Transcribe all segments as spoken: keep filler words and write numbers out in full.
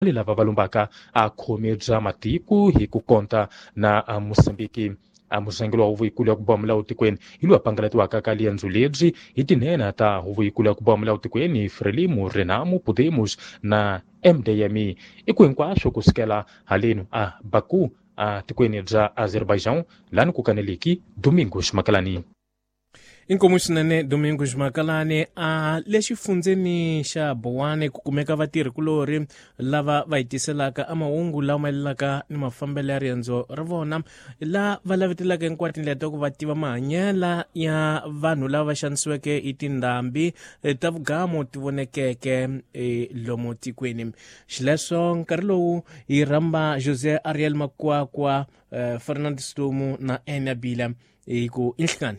lava va lombaka a khume bya matiko hi ku konta na Mosambiki. Musangelo wa huvo yikulu ya ku bomela utikweni hi loyi a pangaletiwaka ka liendzo lebyi hi tinhenha ta huvo yikulu ya ku bomela utikweni Frelimo, Renamo, Podemos na M D M. I ku hinkwaswo kusukela haleno a Baku a tikweni bya Azerbaijan lani ku kaneleki Domingos Makalani. Inkomu swinene Domingos Makalani. a le xifundzeni xa Bowane ku kumeka vatirhikulori lava va hitiselaka a mahungu lawa mayelaka ni mafambelo ya riendzo ra vona la va lavetelaka hinkwato tindlela ta ku va tiva mahanyela ya vanhu lava va xanisiweke i tindhambi ta vugamo ti vonekeke lomu tikweni. Xileswo nkarhi lowu hi rhamba Jose Ariel Makwakwa, uh, Fernando Stomu na Enya Bila hi ku inhlikani.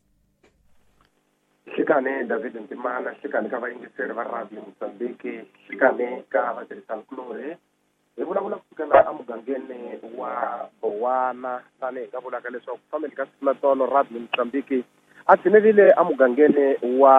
Xikane David Ntimana, xikane ka vayingiseri va radio Mozambique, xikane ka vatirhisakulori. Hi vulavula kusukela emugangeni wa Bowana tani hi nga vulaka leswaku family ka siku na tolo radio Mozambique a tshinelile emugangeni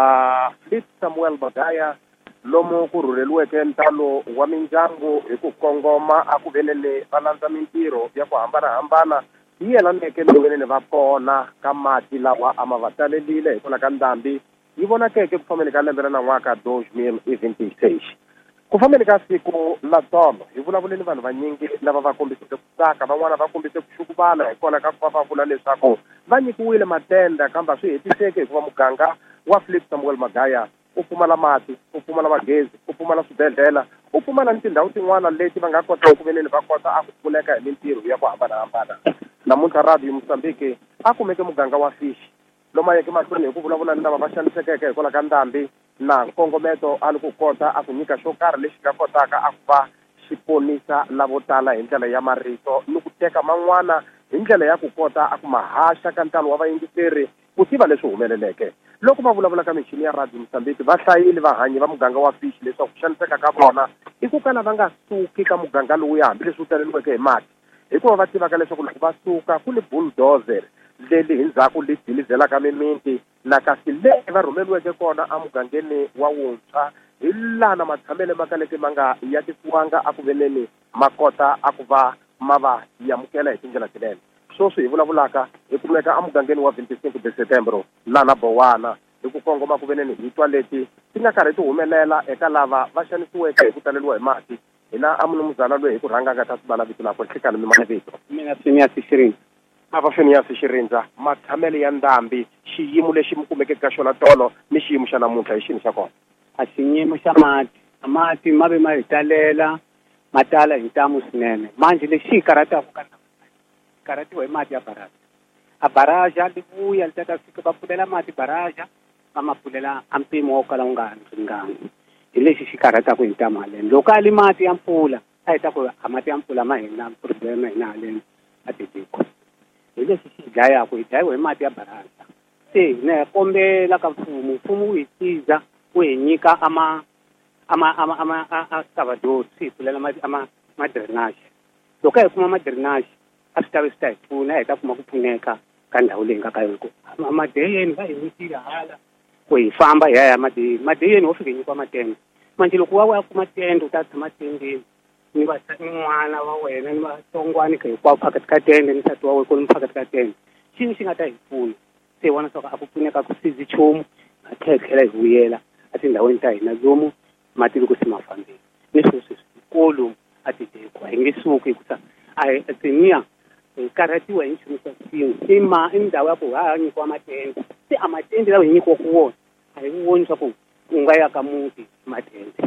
wa Philip Samuel Magaya lomu ku rhurheliweke ntalo wa mindyangu hi ku kongoma a ku venele va landza mintirho ya ku hambanahambana hi yelaneke ni va pona ka mati lawa a ma va talelile hi kona ka ndhambi yi vonakeke ku famele ka lembe ra nan'waka dos mil twenty-six. Ku famele ka siku la tolo hi vulavuleni vanhu vanyingi lava va kombiseke ku tsaka, van'wana va kombise ku xukuvana hi kona ka ku va va vula leswaku va nyikiwile matenda kambe swi hetiseke hikuva muganga wa Philip Samuel Magaya u pfumala mati, u pfumala magezi, u pfumala swibedhlela, u pfumala ni tindhawu tin'wana leti va nga kota ku veneni va kota a ku pfuneka hi mintirho ya ku hambanahambana. Namuntlha radio Mozambique a kumeke muganga wa Fish loma yeke mahlweni hi ku vulavula ni lava va xanisekeke hi kona ka ndhambi na nkongometo a ni ku kota a ku nyika xo karhi lexi nga kotaka a ku va xi ponisa lavo tala hi ndlela ya marito ni ku teka man'wana hi ndlela ya ku kota a ku mahaxa ka ntalo wa vayingiseri ku tiva leswi humeleleke. Loko va vulavula ka michini ya radio Mozambique va hlayile vahanyi va muganga wa Fish leswaku ku xaniseka ka vona i ku kala va nga suki ka muganga lowuya hambileswi wu taleliweke hi mati hikuva va tivaka leswaku loko va suka ku ni bulldozer leli hi ndzhaku li dilizelaka mimiti na kasi leyi va rhumeliweke kona emugangeni wa wuntshwa hi lana matshamele ma kaleke ma nga yakisiwanga a ku veneni ma kota a ku va ma va yamukela hi tindlela tinene. Swoswi hi vulavulaka hi kumeka emugangeni wa twenty-five de September lana Bowana hi ku kongoma ku veneni hi twa leti ti nga karhi ti humelela eka lava va xanisiweke hi ku taleliwa hi mati. Hina amunumuzana loyi hi ku rhangaka ta sibala vito lako hlikana mi mavito mina Phineas Shirinza. Ava Phineas Shirinza, mathamele ya ndhambi xiyimo lexi mi kumekeke ka xona tolo ni xiyimo xa namuntlha hi xini xa kona? A xiyimo xa mati mati ma ve ma hi talela ma tala hi ntamu swinene manje lexi hi karhataka ka karhatiwa hi mati ya baraja a baraja li vuya li tata fika va pfulela mati baraja va ma pfulela a mpimo wo kala wu nga ringani hi lexi xi karhataka hi ntamu haleni. Loko a li mati ya mpfula a hi ta ku a mati ya mpfula ma hina problem hina haleni a titiko hi lexi xi dlayaka hi dlayiwa hi mati ya baraja. Se hina hi kombela ka mfumo mfumo wu hi tiza wu hi nyika ama ama ama ama a Salvador si pfulela mati ama madrenage. Loko hi kuma madrenage a swi ta vi swi ta hi pfuna hi ta kuma ku pfuneka ka ndhawu leyi nga ka yona. Amadeyeni va hi nyikile hala ku hi famba hi ya ya madeyeni madeyeni wo fika hi nyikiwa matende manje loko wa ya kuma tende u ta tshama tendeni ni va n'wana wa wena ni vatsongwani ka hinkwavo phakati ka tende ni nsati wa wena kwalomu phakati ka tende xini xi nga ta hi pfuna. Se hi vona swa ku a ku pfuneka ku sizi nchumu a tlhela hi tlhela hi vuyela a tindhawini ta hina lomu mati loko si ma fambile ni sweswi swikulu a titiko hi nge suki hikusa a hi tsiniya hi karhatiwa hi nchumu xa swin'we i ma i ndhawu ya ku ha nyikiwa matende se a matende lawa hi nyikiwa ku wona a hi voni swa ku u nga ya ka muti matende.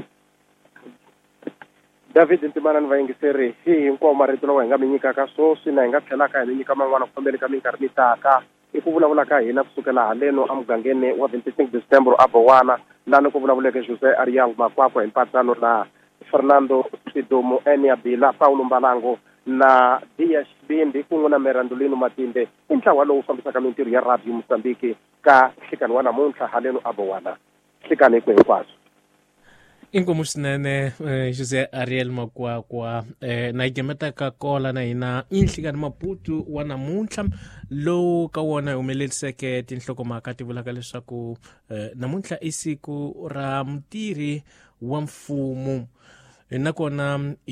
David Ntimana ni vayingiseri hi hinkwawo marito lawa hi nga mi nyikaka swoswi na hi nga tlhelaka hi mi nyika man'wana ku fambeni ka minkarhi mi taka i ku vulavula ka hina kusukela haleno emugangeni wa twenty-six December a Bowana lani ku vulavuleke Jose Ariel Makwakwa hi mpatsano na Fernando Stomu, Enya Bila, Paulo Mbalango na Dias Bindi ku n'wina Merandolino Matimbe i ntlawa lowu fambisaka mintirho ya radio Mozambique ka nhlikani wa namuntlha haleno a Bowana. Hlikani ku hinkwaswo. Inkomu swinene Jose Ariel Makwakwa na igemetaka kola na hina inhlikani Maputo wa namuntlha lowu ka wona hi humeleriseke tinhlokomhaka ti vulaka leswaku namuntlha i siku ra mutirhi wa mfumo nakona